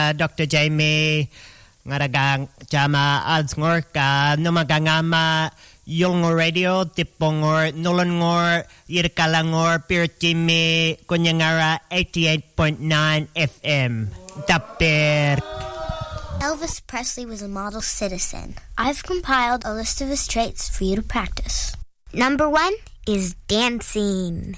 Dr. Jamie ngaragang chama adsngor ka numagangama yulngor radio tipongor nolongor yirkalangor pirtimi kunyangara 88.9 FM tapir. Elvis Presley was a model citizen. I've compiled a list of his traits for you to practice. Number 1 is dancing.